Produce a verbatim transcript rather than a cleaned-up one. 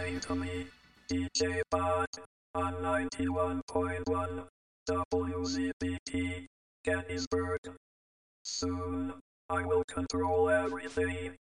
listening to me, D J Pod, on ninety-one point one W Z B T, Gettysburg. Soon, I will control everything.